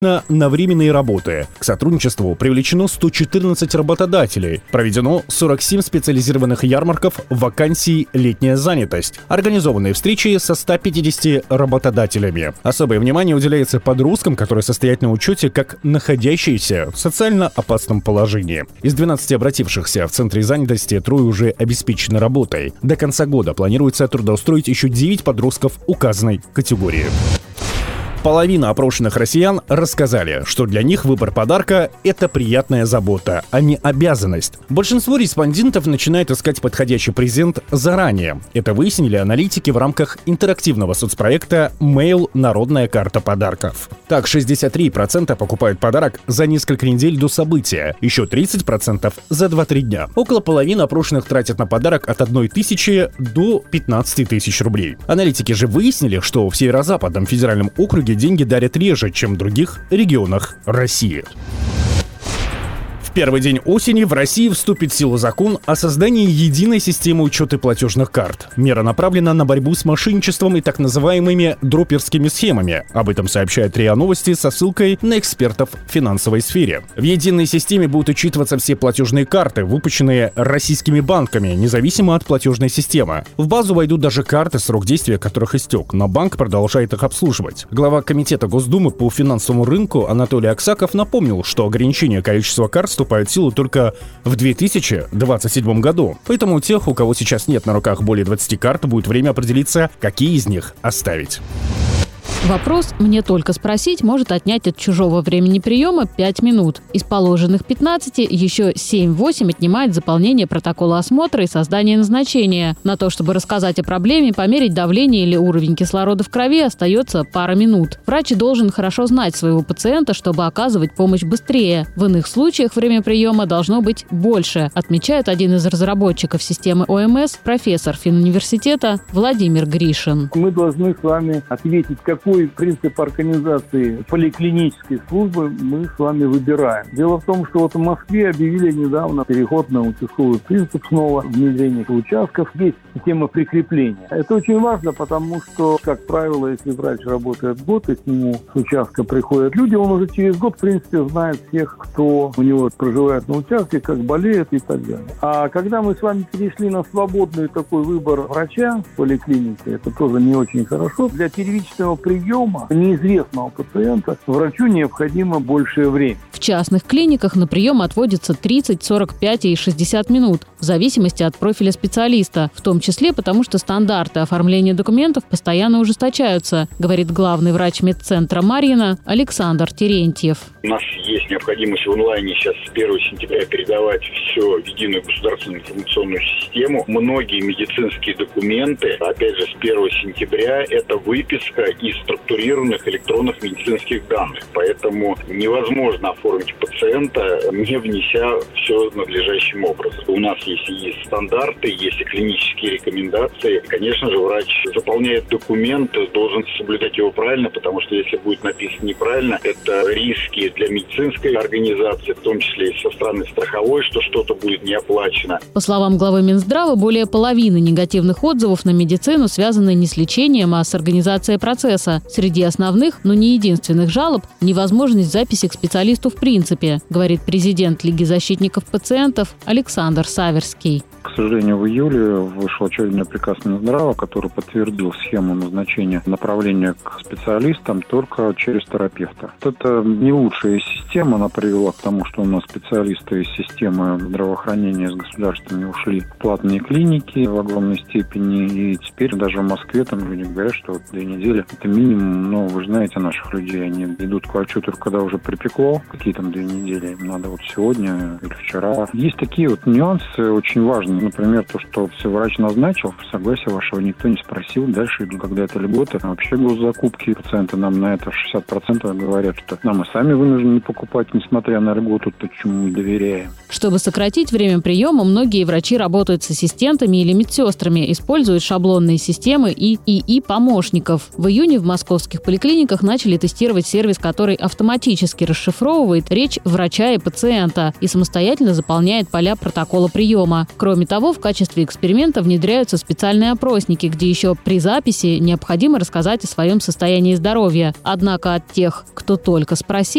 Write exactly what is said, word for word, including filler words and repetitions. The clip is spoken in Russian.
на временные работы. К сотрудничеству привлечено сто четырнадцать работодателей. Проведено сорок семь специализированных ярмарков вакансий «Летняя занятость». Организованные встречи со ста пятьюдесятью работодателями. Особое внимание уделяется подросткам, которые состоят на учете как находящиеся в социально опасном положении. Из двенадцати обратившихся в Центре занятости трое уже обеспечены работой. До конца года планируется трудоустроить еще девять подростков указанной категории. Половина опрошенных россиян рассказали, что для них выбор подарка – это приятная забота, а не обязанность. Большинство респондентов начинает искать подходящий презент заранее. Это выяснили аналитики в рамках интерактивного соцпроекта «Mail. Народная карта подарков». Так, шестьдесят три процента покупают подарок за несколько недель до события, еще тридцать процентов за два-три дня. Около половины опрошенных тратят на подарок от одной тысячи до пятнадцати тысяч рублей. Аналитики же выяснили, что в Северо-Западном федеральном округе деньги дарят реже, чем в других регионах России. В первый день осени в России вступит в силу закон о создании единой системы учета платежных карт. Мера направлена на борьбу с мошенничеством и так называемыми дроперскими схемами. Об этом сообщает РИА Новости со ссылкой на экспертов в финансовой сфере. В единой системе будут учитываться все платежные карты, выпущенные российскими банками, независимо от платежной системы. В базу войдут даже карты, срок действия которых истек, но банк продолжает их обслуживать. Глава Комитета Госдумы по финансовому рынку Анатолий Аксаков напомнил, что ограничение количества карт вступает в силу только в две тысячи двадцать седьмом году. Поэтому у тех, у кого сейчас нет на руках более двадцати карт, будет время определиться, какие из них оставить. Вопрос «мне только спросить» может отнять от чужого времени приема пять минут. Из положенных пятнадцати еще семь-восемь отнимает заполнение протокола осмотра и создание назначения. На то, чтобы рассказать о проблеме, померить давление или уровень кислорода в крови, остается пара минут. Врач должен хорошо знать своего пациента, чтобы оказывать помощь быстрее. В иных случаях время приема должно быть больше, отмечает один из разработчиков системы О Эм Эс, профессор финуниверситета Владимир Гришин. Мы должны с вами ответить, какой принцип организации поликлинической службы мы с вами выбираем. Дело в том, что вот в Москве объявили недавно переход на участковый принцип, снова внедрение участков. Есть система прикрепления. Это очень важно, потому что, как правило, если врач работает год, и к нему с участка приходят люди, он уже через год, в принципе, знает всех, кто у него проживает на участке, как болеет и так далее. А когда мы с вами перешли на свободный такой выбор врача в поликлинике, это тоже не очень хорошо. Для первичного приема неизвестного пациента врачу необходимо большее время. В частных клиниках на прием отводится тридцать, сорок пять и шестьдесят минут, в зависимости от профиля специалиста, в том числе потому, что стандарты оформления документов постоянно ужесточаются, говорит главный врач медцентра Марьино Александр Терентьев. У нас есть необходимость в онлайне сейчас с первого сентября передавать все в единую государственную информационную систему. Многие медицинские документы, опять же, с первого сентября это выписка из структурированных электронных медицинских данных. Поэтому невозможно оформить пациента, не внеся все надлежащим образом. У нас есть и стандарты, есть и клинические рекомендации. Конечно же, врач заполняет документ, должен соблюдать его правильно, потому что если будет написано неправильно, это риски для медицинской организации, в том числе и со стороны страховой, что что-то будет не оплачено. По словам главы Минздрава, более половины негативных отзывов на медицину связаны не с лечением, а с организацией процесса. Среди основных, но не единственных жалоб – невозможность записи к специалисту в принципе, говорит президент Лиги защитников пациентов Александр Саверский. К сожалению, в июле вышел очередной приказ Минздрава, который подтвердил схему назначения направления к специалистам только через терапевта. Это не лучшая система, она привела к тому, что у нас специалисты из системы здравоохранения из государственной ушли в платные клиники в огромной степени, и теперь даже в Москве там люди говорят, что вот две недели это минимум, но вы же знаете наших людей, они идут к врачу только когда уже припекло, какие там две недели, им надо вот сегодня или вчера. Есть такие вот нюансы очень важные. Например, то, что все врач назначил, согласия вашего никто не спросил. Дальше, когда это льготы, вообще госзакупки, пациенты нам на это шестьдесят процентов говорят, что нам и сами вынуждены покупать, несмотря на льготу, то чему мы доверяем. Чтобы сократить время приема, многие врачи работают с ассистентами или медсестрами, используют шаблонные системы и ИИ-помощников. В июне в московских поликлиниках начали тестировать сервис, который автоматически расшифровывает речь врача и пациента и самостоятельно заполняет поля протокола приема. Кроме того, в качестве эксперимента внедряются специальные опросники, где еще при записи необходимо рассказать о своем состоянии здоровья. Однако от тех, кто только спросил,